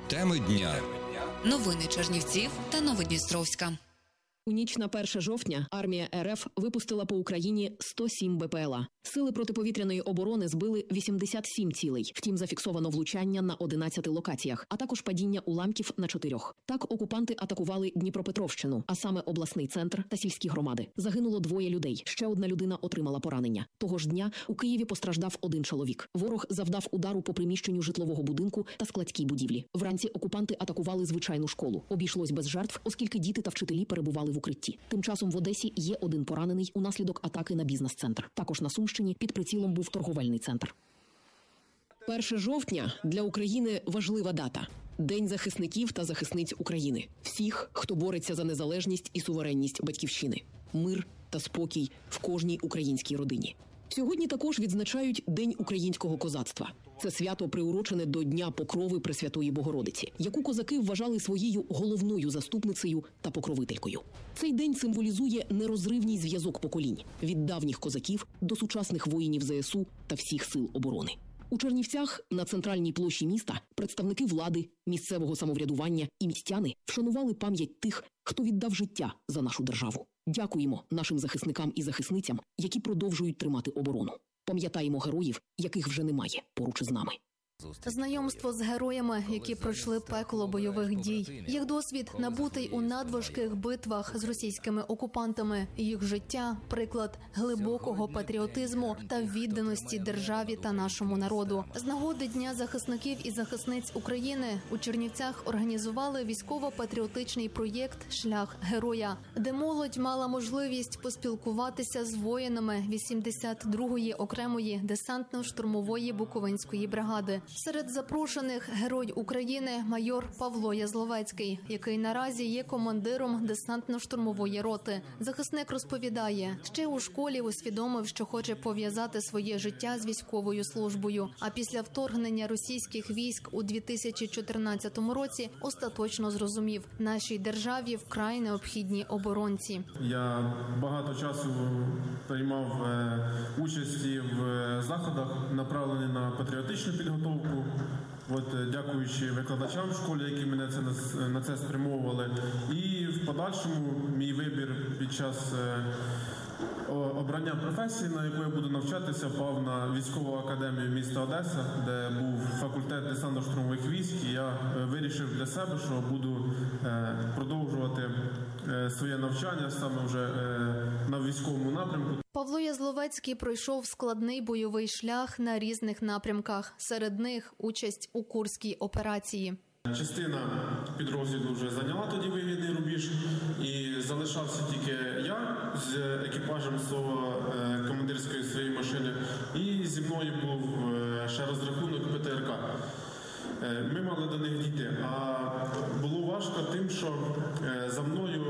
Теми дня. Новини Чернівців та Новодністровська. У ніч на 1 жовтня армія РФ випустила по Україні 107 БПЛА. Сили протиповітряної оборони збили 87 цілей. Втім, зафіксовано влучання на 11 локаціях, а також падіння уламків на 4. Так, окупанти атакували Дніпропетровщину, а саме обласний центр та сільські громади. Загинуло 2 людей, ще одна людина отримала поранення. Того ж дня у Києві постраждав 1 чоловік. Ворог завдав удару по приміщенню житлового будинку та складській будівлі. Вранці окупанти атакували звичайну школу. Обійшлось без жертв, оскільки діти та вчителі перебували в укритті. Тим часом в Одесі є 1 поранений унаслідок атаки на бізнес-центр. Також на Сумщині під прицілом був торговельний центр. 1 жовтня для України важлива дата. День захисників та захисниць України. Всіх, хто бореться за незалежність і суверенність батьківщини. Мир та спокій в кожній українській родині. Сьогодні також відзначають День українського козацтва. Це свято приурочене до Дня Покрови Пресвятої Богородиці, яку козаки вважали своєю головною заступницею та покровителькою. Цей день символізує нерозривний зв'язок поколінь – від давніх козаків до сучасних воїнів ЗСУ та всіх сил оборони. У Чернівцях на центральній площі міста представники влади, місцевого самоврядування і містяни вшанували пам'ять тих, хто віддав життя за нашу державу. Дякуємо нашим захисникам і захисницям, які продовжують тримати оборону. Пам'ятаємо героїв, яких вже немає поруч із нами. Знайомство з героями, які пройшли пекло бойових дій. Їх досвід набутий у надважких битвах з російськими окупантами. Їх життя – приклад глибокого патріотизму та відданості державі та нашому народу. З нагоди Дня захисників і захисниць України у Чернівцях організували військово-патріотичний проєкт «Шлях героя», де молодь мала можливість поспілкуватися з воїнами 82-ї окремої десантно-штурмової Буковинської бригади. Серед запрошених герой України майор Павло Язловецький, який наразі є командиром десантно-штурмової роти. Захисник розповідає, ще у школі усвідомив, що хоче пов'язати своє життя з військовою службою. А після вторгнення російських військ у 2014 році остаточно зрозумів – нашій державі вкрай необхідні оборонці. Я багато часу приймав участь в заходах, направлених на патріотичну підготовку. Дякуючи викладачам в школі, які мене на це спрямовували. І в подальшому мій вибір під час обрання професії, на яку я буду навчатися, пав на військову академію міста Одеса, де був факультет десантно-штурмових військ. І я вирішив для себе, що буду продовжувати своє навчання саме вже на військовому напрямку. Павло Язловецький пройшов складний бойовий шлях на різних напрямках. Серед них участь у Курській операції. Частина підрозділу вже зайняла тоді вигідний рубіж, і залишався тільки я з екіпажем командирської своєї машини, і зі мною був ще розрахунок ПТРК. Ми мали до них дійти, а було важко тим, що за мною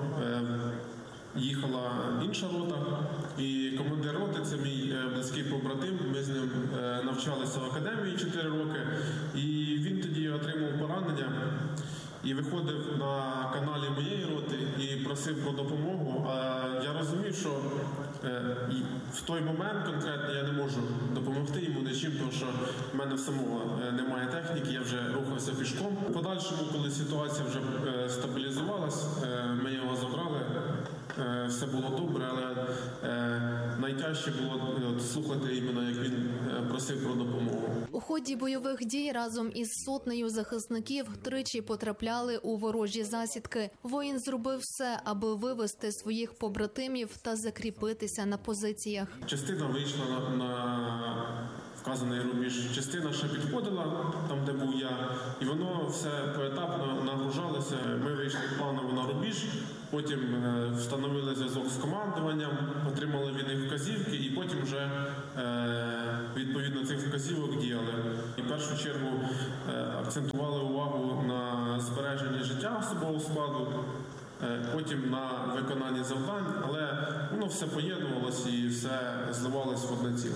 їхала інша рота, і командир роти – це мій близький побратим. Ми з ним навчалися в академії 4 роки, і він тоді отримав поранення і виходив на каналі моєї роти і просив про допомогу. А я розумів, що в той момент конкретно я не можу допомогти йому нічим, тому що в мене в самого немає техніки, я вже рухався пішком. В подальшому, коли ситуація вже стабілізувалась, ми його забрали. Все було добре, але найтяжче було слухати іменно, як він просив про допомогу. У ході бойових дій разом із сотнею захисників тричі потрапляли у ворожі засідки. Воїн зробив все, аби вивести своїх побратимів та закріпитися на позиціях. Частина вийшла на вказаний рубіж, частина ще підходила там, де був я, і воно все поетапно нагружалося. Ми вийшли планово на рубіж, потім встановили зв'язок з командуванням, отримали від них вказівки, і потім вже відповідно цих вказівок діяли. І в першу чергу акцентували увагу на збереженні життя особового складу, потім на виконанні завдань, але воно все поєднувалося і все зливалося в одне ціле.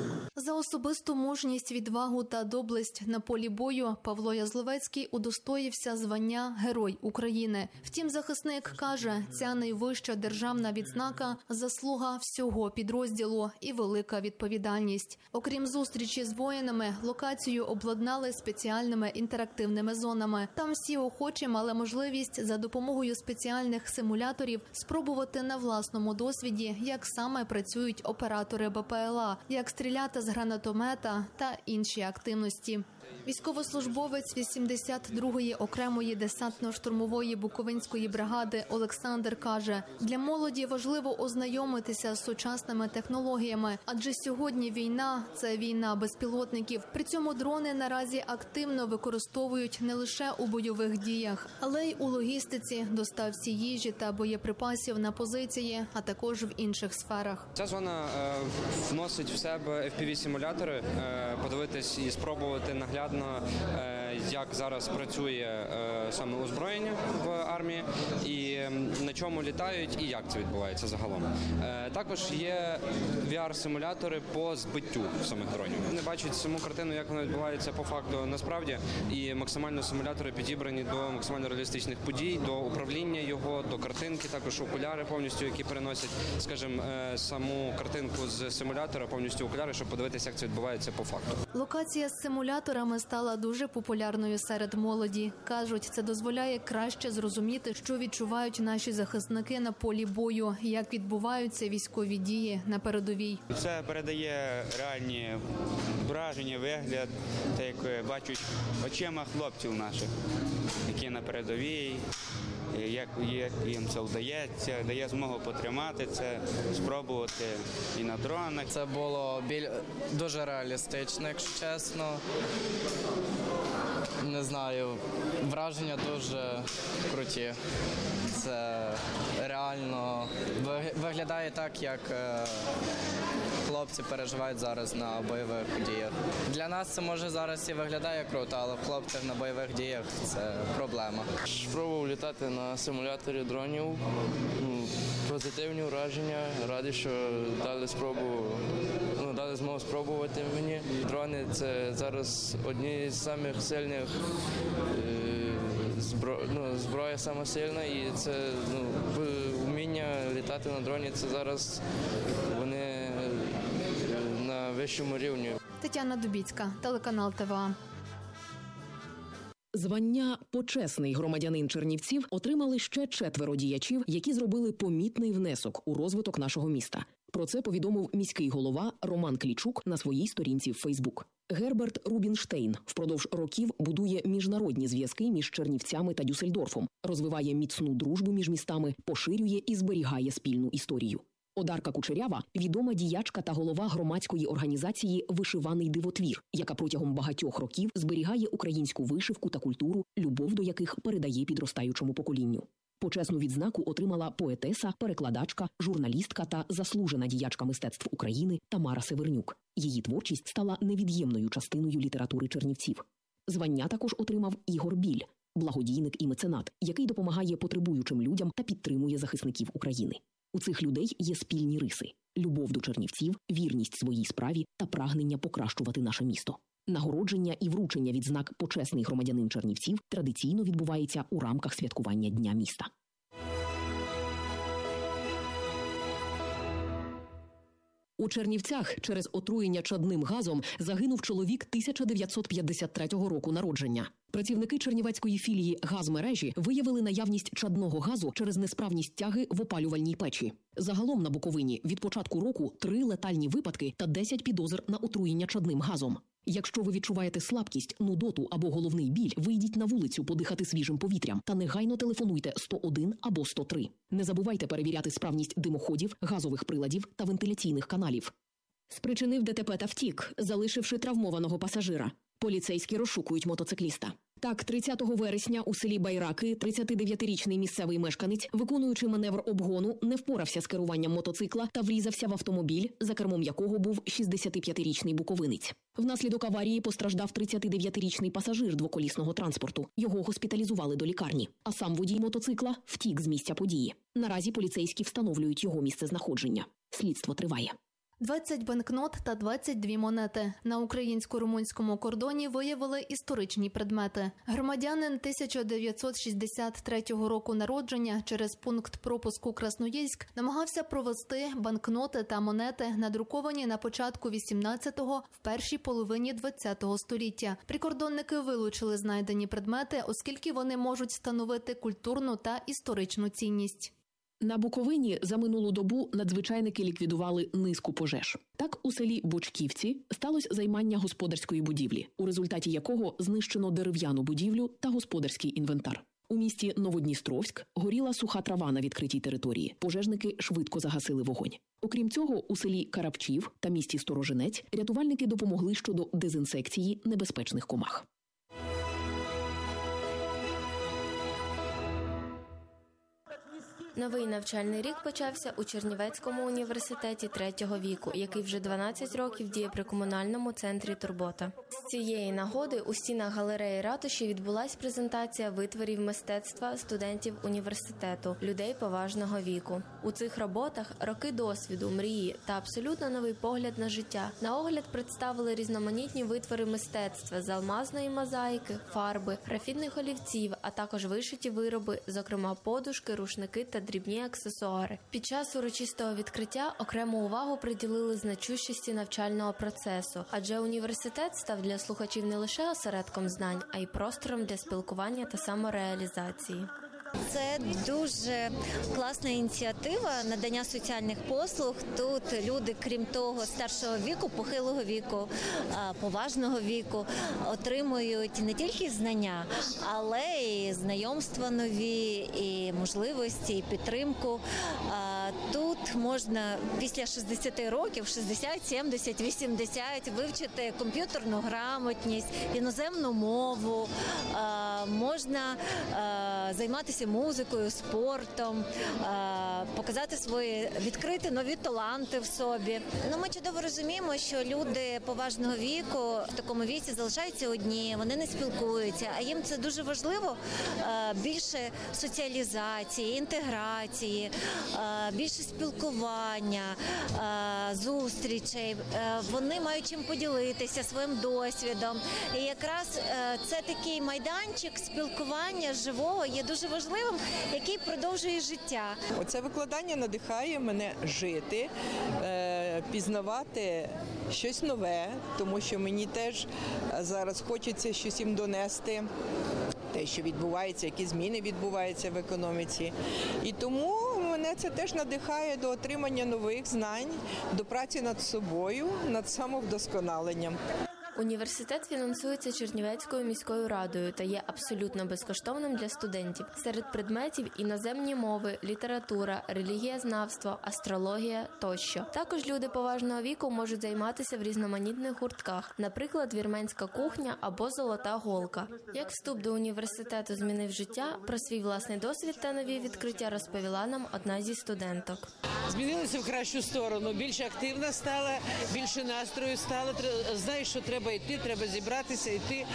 За особисту мужність, відвагу та доблесть на полі бою Павло Язловецький удостоївся звання Герой України. Втім, захисник каже, ця найвища державна відзнака – заслуга всього підрозділу і велика відповідальність. Окрім зустрічі з воїнами, локацію обладнали спеціальними інтерактивними зонами. Там всі охочі мали можливість за допомогою спеціальних симуляторів спробувати на власному досвіді, як саме працюють оператори БПЛА, як стріляти з гранатомета та інші активності. Військовослужбовець 82-ї окремої десантно-штурмової Буковинської бригади Олександр каже, для молоді важливо ознайомитися з сучасними технологіями, адже сьогодні війна – це війна безпілотників. При цьому дрони наразі активно використовують не лише у бойових діях, але й у логістиці, доставці їжі та боєприпасів на позиції, а також в інших сферах. Ця зона вносить в себе FPV-симулятори, подивитись і спробувати наглядно, як зараз працює саме озброєння в армії, і на чому літають, і як це відбувається загалом. Також є VR-симулятори по збиттю самих дронів. Вони бачать саму картину, як вона відбувається по факту насправді, і максимально симулятори підібрані до максимально реалістичних подій, до управління його, до картинки, також окуляри повністю, які переносять, скажімо, саму картинку з симулятора, повністю окуляри, щоб подивитися, як це відбувається по факту. Локація з симуляторами стала дуже популярною серед молоді. Кажуть, це дозволяє краще зрозуміти, що відчувають наші захисники на полі бою, як відбуваються військові дії на передовій. Це передає реальні враження, вигляд, так як бачать очима хлопців наших, які на передовій, як їм це вдається, дає змогу потримати це, спробувати і на дронах. Це було дуже реалістично, якщо чесно. Не знаю, враження дуже круті. Це реально виглядає так, як хлопці переживають зараз на бойових діях. Для нас це може зараз і виглядає круто, але в хлопцях на бойових діях це проблема. Спробував літати на симуляторі дронів. Позитивні враження. Радий, що дали змогу спробувати мені. Дрони – це зараз одні з самих сильних зброя сама сильна, і це вміння літати на дроні. Це зараз вони на вищому рівні. Тетяна Дубіцька, телеканал ТВА. Звання «Почесний громадянин Чернівців» отримали ще 4 діячів, які зробили помітний внесок у розвиток нашого міста. Про це повідомив міський голова Роман Клічук на своїй сторінці в Фейсбук. Герберт Рубінштейн впродовж років будує міжнародні зв'язки між Чернівцями та Дюссельдорфом, розвиває міцну дружбу між містами, поширює і зберігає спільну історію. Одарка Кучерява – відома діячка та голова громадської організації «Вишиваний дивотвір», яка протягом багатьох років зберігає українську вишивку та культуру, любов до яких передає підростаючому поколінню. Почесну відзнаку отримала поетеса, перекладачка, журналістка та заслужена діячка мистецтв України Тамара Севернюк. Її творчість стала невід'ємною частиною літератури чернівців. Звання також отримав Ігор Біль – благодійник і меценат, який допомагає потребуючим людям та підтримує захисників України. У цих людей є спільні риси – любов до чернівців, вірність своїй справі та прагнення покращувати наше місто. Нагородження і вручення відзнак «Почесний громадянин Чернівців» традиційно відбувається у рамках святкування Дня міста. У Чернівцях через отруєння чадним газом загинув чоловік 1953 року народження. Працівники чернівецької філії «Газмережі» виявили наявність чадного газу через несправність тяги в опалювальній печі. Загалом на Буковині від початку року 3 летальні випадки та 10 підозр на отруєння чадним газом. Якщо ви відчуваєте слабкість, нудоту або головний біль, вийдіть на вулицю подихати свіжим повітрям та негайно телефонуйте 101 або 103. Не забувайте перевіряти справність димоходів, газових приладів та вентиляційних каналів. Спричинив ДТП та втік, залишивши травмованого пасажира. Поліцейські розшукують мотоцикліста. Так, 30 вересня у селі Байраки 39-річний місцевий мешканець, виконуючи маневр обгону, не впорався з керуванням мотоцикла та врізався в автомобіль, за кермом якого був 65-річний буковинець. Внаслідок аварії постраждав 39-річний пасажир двоколісного транспорту. Його госпіталізували до лікарні. А сам водій мотоцикла втік з місця події. Наразі поліцейські встановлюють його місцезнаходження. Слідство триває. 20 банкнот та 22 монети. На українсько-румунському кордоні виявили історичні предмети. Громадянин 1963 року народження через пункт пропуску Красноїльськ намагався провести банкноти та монети, надруковані на початку 18-го, в першій половині 20-го століття. Прикордонники вилучили знайдені предмети, оскільки вони можуть становити культурну та історичну цінність. На Буковині за минулу добу надзвичайники ліквідували низку пожеж. Так, у селі Бочківці сталося займання господарської будівлі, у результаті якого знищено дерев'яну будівлю та господарський інвентар. У місті Новодністровськ горіла суха трава на відкритій території. Пожежники швидко загасили вогонь. Окрім цього, у селі Карапчів та місті Сторожинець рятувальники допомогли щодо дезінсекції небезпечних комах. Новий навчальний рік почався у Чернівецькому університеті третього віку, який вже 12 років діє при комунальному центрі «Турбота». З цієї нагоди у стінах галереї ратуші відбулась презентація витворів мистецтва студентів університету, людей поважного віку. У цих роботах роки досвіду, мрії та абсолютно новий погляд на життя. На огляд представили різноманітні витвори мистецтва з алмазної мозаїки, фарби, графітних олівців, а також вишиті вироби, зокрема подушки, рушники та дрібні аксесуари. Під час урочистого відкриття окрему увагу приділили значущості навчального процесу, адже університет став для слухачів не лише осередком знань, а й простором для спілкування та самореалізації. Це дуже класна ініціатива надання соціальних послуг. Тут люди, крім того, старшого віку, похилого віку, поважного віку, отримують не тільки знання, але й знайомства нові, і можливості, і підтримку. Тут можна після 60 років, 60, 70, 80, вивчити комп'ютерну грамотність, іноземну мову, можна займатися музикою, спортом, показати свої, відкрити нові таланти в собі. Ми чудово розуміємо, що люди поважного віку в такому віці залишаються одні, вони не спілкуються, а їм це дуже важливо, більше соціалізації, інтеграції, більше спілкування, зустрічей. Вони мають чим поділитися своїм досвідом. І якраз це такий майданчик спілкування живого є дуже важливим, який продовжує життя. Оце викладання надихає мене жити, пізнавати щось нове, тому що мені теж зараз хочеться щось їм донести, те, що відбувається, які зміни відбуваються в економіці. І тому мене це теж надихає до отримання нових знань, до праці над собою, над самовдосконаленням. Університет фінансується Чернівецькою міською радою та є абсолютно безкоштовним для студентів. Серед предметів – іноземні мови, література, релігієзнавство, астрологія тощо. Також люди поважного віку можуть займатися в різноманітних гуртках, наприклад, вірменська кухня або золота голка. Як вступ до університету змінив життя, про свій власний досвід та нові відкриття розповіла нам одна зі студенток. Змінилася в кращу сторону, більше активна стала, більше настрою стала, знаєш, що треба йти, треба зібратися, йти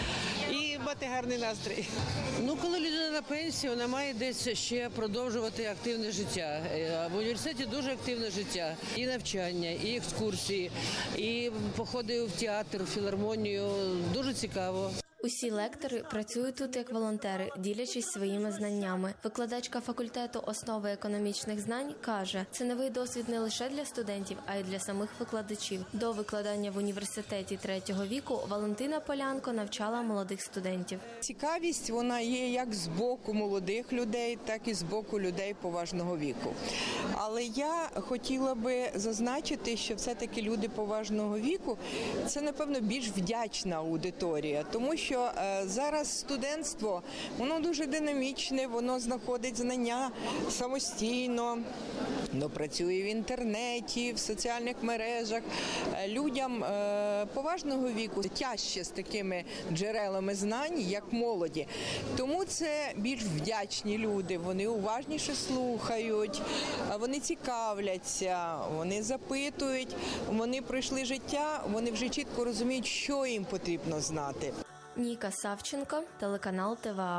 і мати гарний настрій. Коли людина на пенсії, вона має десь ще продовжувати активне життя. В університеті дуже активне життя. І навчання, і екскурсії, і походи в театр, в філармонію. Дуже цікаво. Усі лектори працюють тут як волонтери, ділячись своїми знаннями. Викладачка факультету «Основи економічних знань» каже, це новий досвід не лише для студентів, а й для самих викладачів. До викладання в університеті третього віку Валентина Полянко навчала молодих студентів. Цікавість, вона є як з боку молодих людей, так і з боку людей поважного віку. Але я хотіла би зазначити, що все-таки люди поважного віку – це, напевно, більш вдячна аудиторія, тому що зараз студентство, воно дуже динамічне, воно знаходить знання самостійно, воно працює в інтернеті, в соціальних мережах. Людям поважного віку тяжче з такими джерелами знань, як молоді. Тому це більш вдячні люди, вони уважніше слухають, вони цікавляться, вони запитують, вони пройшли життя, вони вже чітко розуміють, що їм потрібно знати. Ніка Савченко, телеканал ТВА.